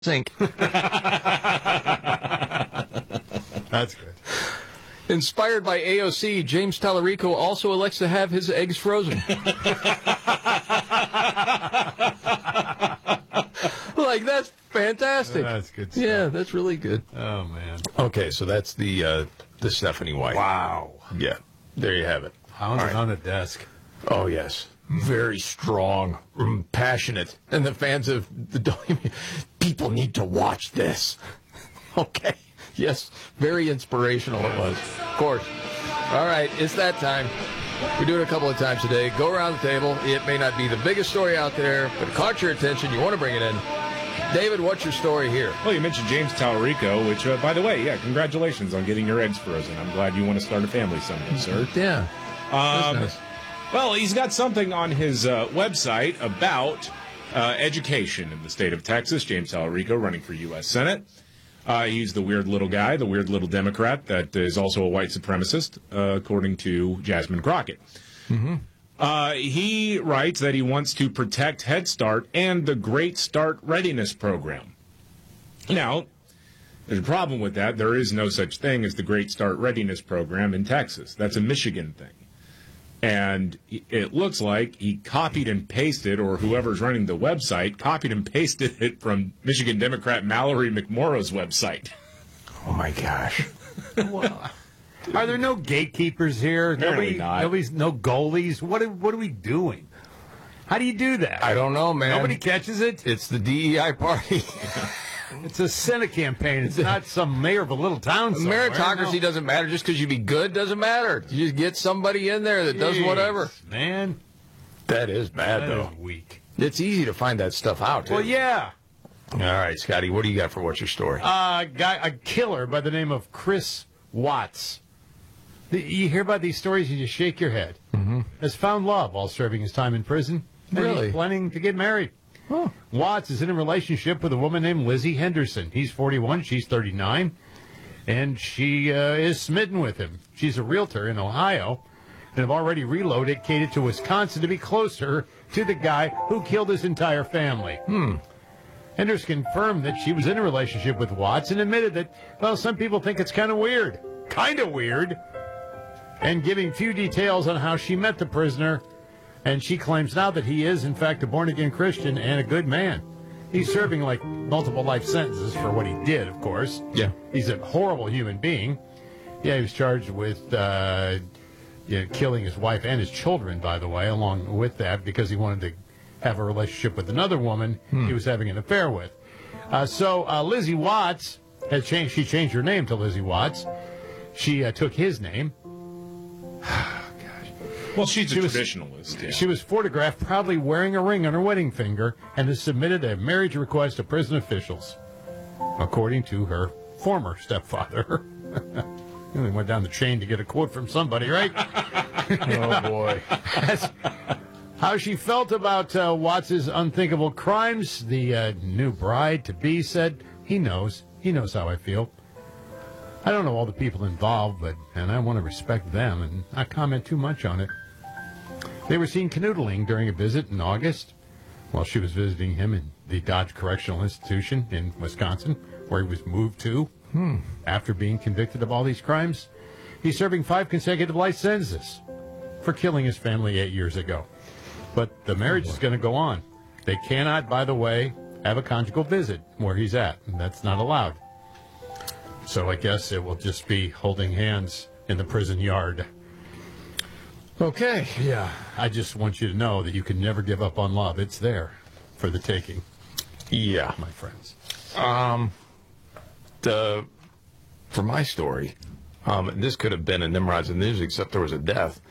sink. That's good. Inspired by AOC, James Tallarico also elects to have his eggs frozen. Like, that's fantastic. That's good stuff. Yeah, that's really good. Oh, man. Okay, so that's the Stephanie White. Wow. Yeah, there you have it. Hounded on the desk. Oh, yes. Very strong, passionate. And the fans of the people need to watch this. Okay. Yes, very inspirational it was. Of course. All right, it's that time. We do it a couple of times today. Go around the table. It may not be the biggest story out there, but it caught your attention. You want to bring it in. David, what's your story here? Well, you mentioned James Tallarico, which, by the way, congratulations on getting your eggs frozen. I'm glad you want to start a family someday, sir. Yeah. Nice. Well, he's got something on his website about education in the state of Texas. James Tallarico running for U.S. Senate. He's the weird little guy, the weird little Democrat that is also a white supremacist, according to Jasmine Crockett. Mm-hmm. He writes that he wants to protect Head Start and the Great Start Readiness Program. Now, there's a problem with that. There is no such thing as the Great Start Readiness Program in Texas. That's a Michigan thing. And it looks like he copied and pasted, or whoever's running the website, copied and pasted it from Michigan Democrat Mallory McMorrow's website. Oh, my gosh. Well, are there no gatekeepers here? Apparently not. Nobody's, no goalies? What are we doing? How do you do that? I don't know, man. Nobody catches it? It's the DEI party. It's a Senate campaign. It's not some mayor of a little town somewhere. Meritocracy doesn't matter. Just because you be good doesn't matter. You just get somebody in there that does whatever. Man. That is bad, though. That is weak. It's easy to find that stuff out, too. Well, yeah. All right, Scotty, what do you got for what's your story? A killer by the name of Chris Watts. You hear about these stories, you just shake your head. Mm-hmm. Has found love while serving his time in prison. And Really? he's planning to get married. Oh. Watts is in a relationship with a woman named Lizzie Henderson. He's 41, she's 39, and she is smitten with him. She's a realtor in Ohio and have already relocated to Wisconsin to be closer to the guy who killed his entire family. Henderson confirmed that she was in a relationship with Watts and admitted that, well, some people think it's kind of weird. Kind of weird. And giving few details on how she met the prisoner. And she claims now that he is, in fact, a born-again Christian and a good man. He's serving, like, multiple life sentences for what he did, of course. Yeah. He's a horrible human being. Yeah, he was charged with killing his wife and his children, by the way, along with that, because he wanted to have a relationship with another woman he was having an affair with. So Lizzie Watts has changed. She changed her name to Lizzie Watts. She took his name. Well, she's a traditionalist. Yeah. She was photographed proudly wearing a ring on her wedding finger and has submitted a marriage request to prison officials, according to her former stepfather. Really went down the chain to get a quote from somebody, right? Oh, boy. How she felt about Watts' unthinkable crimes, the new bride-to-be said, he knows how I feel. I don't know all the people involved, and I want to respect them and not comment too much on it. They were seen canoodling during a visit in August while she was visiting him in the Dodge Correctional Institution in Wisconsin, where he was moved to after being convicted of all these crimes. He's serving 5 consecutive life sentences for killing his family 8 years ago. But the marriage is going to go on. They cannot, by the way, have a conjugal visit where he's at, and that's not allowed. So I guess it will just be holding hands in the prison yard. Okay. Yeah. I just want you to know that you can never give up on love. It's there for the taking. Yeah. My friends. For my story, this could have been in Nimrod's in the news, except there was a death.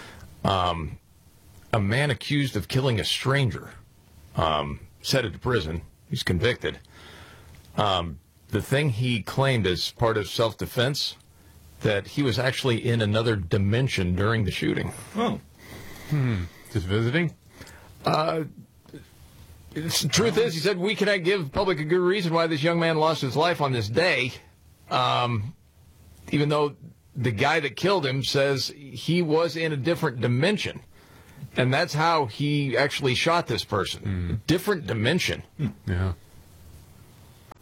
A man accused of killing a stranger, sent to prison. He's convicted. The thing he claimed as part of self-defense, that he was actually in another dimension during the shooting. Oh. Just visiting? The truth is, he said, we cannot give public a good reason why this young man lost his life on this day, even though the guy that killed him says he was in a different dimension. And that's how he actually shot this person. Different dimension. Yeah.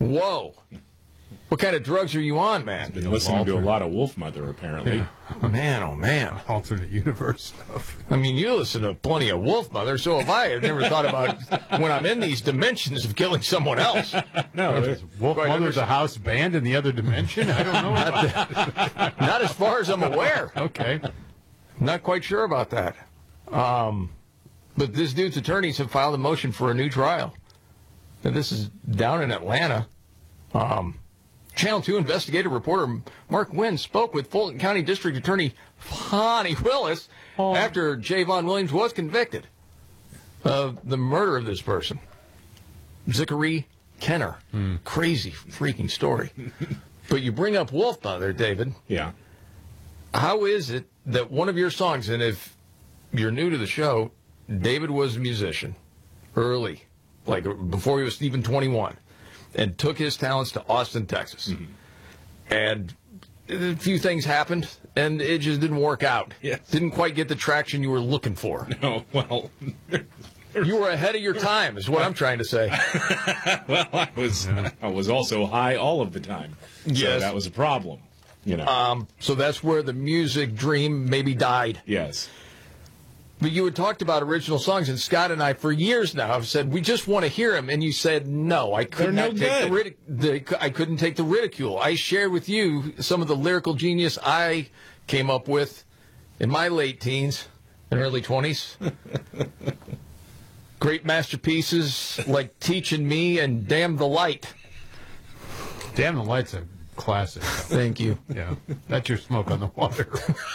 Whoa. What kind of drugs are you on, man? Been listening to a lot of Wolfmother, apparently. Yeah. Man, oh, man. Alternate universe stuff. I mean, you listen to plenty of Wolfmother, so have I. I've never thought about when I'm in these dimensions of killing someone else. No, Is Wolfmother's a house band in the other dimension? I don't know about that. Not as far as I'm aware. Okay. Not quite sure about that. But this dude's attorneys have filed a motion for a new trial. Now, this is down in Atlanta. Channel 2 investigative reporter Mark Wynn spoke with Fulton County District Attorney Fonnie Willis after Javon Williams was convicted of the murder of this person, Zachary Kenner. Crazy freaking story. But you bring up Wolfmother, David. Yeah. How is it that one of your songs, and if you're new to the show, David was a musician early, like before he was even 21, and took his talents to Austin, Texas. And a few things happened, and it just didn't work out. Yes. Didn't quite get the traction you were looking for. No, well, You were ahead of your time, is what I'm trying to say. well, I was also high all of the time. So Yes. that was a problem, you know. So that's where the music dream maybe died. Yes. But you had talked about original songs, and Scott and I, for years now, have said we just want to hear them. And you said no, I could They're not no take I couldn't take the ridicule. I shared with you some of the lyrical genius I came up with in my late teens and early 20s. Great masterpieces like "Teaching Me" and "Damn the Light." Damn the Light's a classic. Thank you. Yeah. That's your smoke on the water.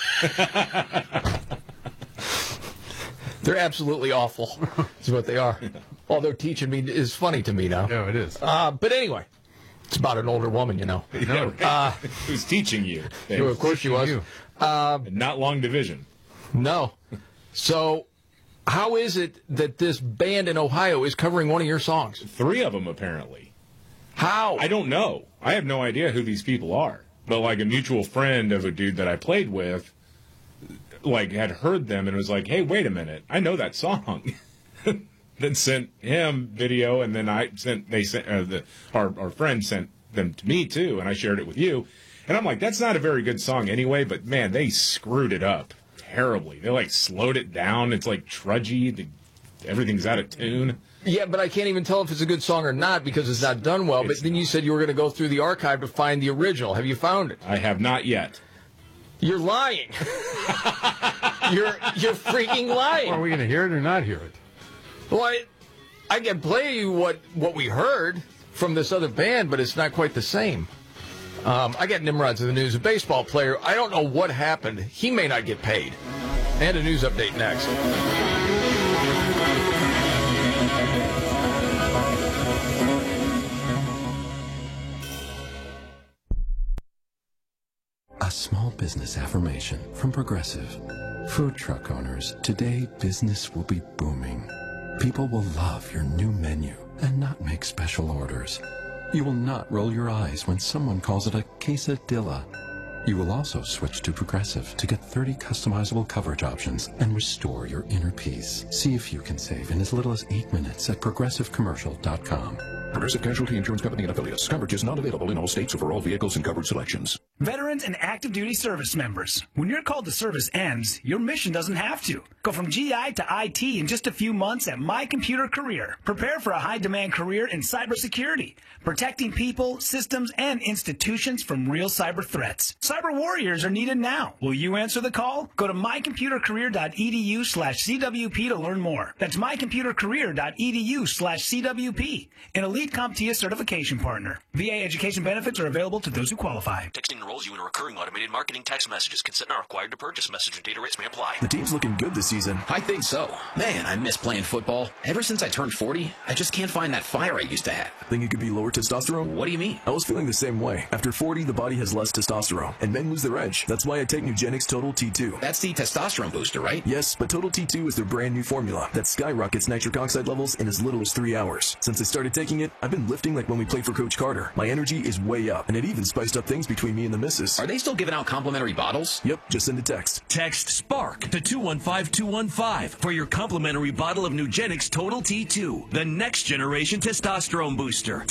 They're absolutely awful, is what they are. Although "Teaching Me" is funny to me now. No, it is. But anyway, it's about an older woman, you know. Who's teaching you? Well, of course she was. You. Not long division. No. So, how is it that this band in Ohio is covering one of your songs? 3 of them, apparently. How? I don't know. I have no idea who these people are. But, like, a mutual friend of a dude that I played with, like, had heard them and was like, hey, wait a minute. I know that song. Then sent him video, and then our friend sent them to me, too, and I shared it with you. And I'm like, that's not a very good song anyway, but, man, they screwed it up terribly. They, like, slowed it down. It's, like, trudgy. Everything's out of tune. Yeah, but I can't even tell if it's a good song or not because it's not done well. But then you said you were going to go through the archive to find the original. Have you found it? I have not yet. You're lying. You're freaking lying. Are we going to hear it or not hear it? Well, I can play you what we heard from this other band, but it's not quite the same. I got Nimrod's in the news. A baseball player, I don't know what happened. He may not get paid. And a news update next. A small business affirmation from Progressive. Food truck owners, today business will be booming. People will love your new menu and not make special orders. You will not roll your eyes when someone calls it a quesadilla. You will also switch to Progressive to get 30 customizable coverage options and restore your inner peace. See if you can save in as little as 8 minutes at progressivecommercial.com. Progressive Casualty Insurance Company and affiliates. Coverage is not available in all states or for all vehicles and coverage selections. Veterans and active duty service members. When your call to service ends, your mission doesn't have to. Go from GI to IT in just a few months at My Computer Career. Prepare for a high-demand career in cybersecurity, protecting people, systems, and institutions from real cyber threats. Cyber warriors are needed now. Will you answer the call? Go to mycomputercareer.edu/CWP to learn more. That's mycomputercareer.edu/CWP. An elite CompTIA certification partner. VA education benefits are available to those who qualify. Texting enrolls you in a recurring automated marketing text messages. Consent not required to purchase. Message and data rates may apply. The team's looking good this season. I think so. Man, I miss playing football. Ever since I turned 40, I just can't find that fire I used to have. Think it could be lower testosterone? What do you mean? I was feeling the same way. After 40, the body has less testosterone, and men lose their edge. That's why I take Nugenix Total T2. That's the testosterone booster, right? Yes, but Total T2 is their brand new formula that skyrockets nitric oxide levels in as little as 3 hours. Since I started taking it, I've been lifting like when we played for Coach Carter. My energy is way up, and it even spiced up things between me and the missus. Are they still giving out complimentary bottles? Yep, just send a text. Text SPARK to 215-215 for your complimentary bottle of Nugenix Total T2, the next generation testosterone booster.